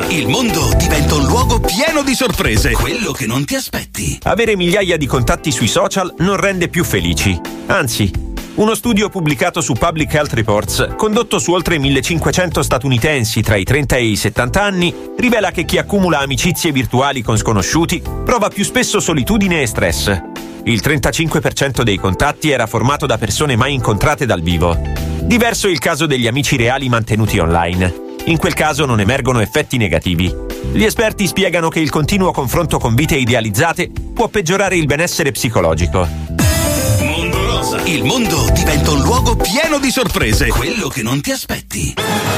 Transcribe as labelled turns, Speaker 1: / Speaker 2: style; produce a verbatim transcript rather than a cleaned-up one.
Speaker 1: Il mondo diventa un luogo pieno di sorprese. Quello che non ti aspetti.
Speaker 2: Avere migliaia di contatti sui social non rende più felici. Anzi, uno studio pubblicato su Public Health Reports, condotto su oltre millecinquecento statunitensi tra i trenta e i settanta anni, rivela che chi accumula amicizie virtuali con sconosciuti prova più spesso solitudine e stress. Il trentacinque per cento dei contatti era formato da persone mai incontrate dal vivo. Diverso il caso degli amici reali mantenuti online. In quel caso non emergono effetti negativi. Gli esperti spiegano che il continuo confronto con vite idealizzate può peggiorare il benessere psicologico.
Speaker 1: Mondo Rosa. Il mondo diventa un luogo pieno di sorprese. Quello che non ti aspetti.